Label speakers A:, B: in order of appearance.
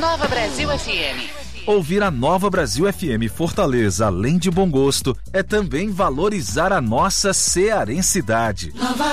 A: Nova Brasil FM.
B: Ouvir a Nova Brasil FM Fortaleza, além de bom gosto, é também valorizar a nossa cearensidade.